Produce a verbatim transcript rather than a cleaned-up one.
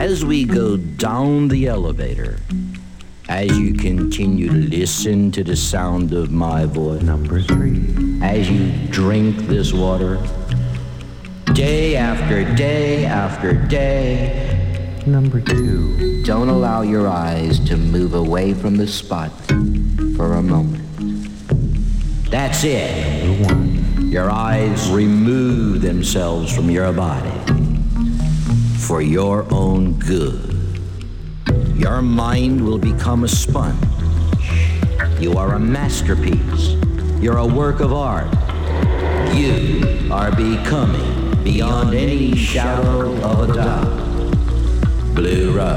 As we go down the elevator, as you continue to listen to the sound of my voice, number three, as you drink this water, day after day after day, number two, don't allow your eyes to move away from the spot for a moment. That's it. number one, Your eyes remove themselves from your body for your own good. Your mind will become a sponge. You are a masterpiece. You're a work of art. You are becoming, beyond any shadow of a doubt, Blue Rose.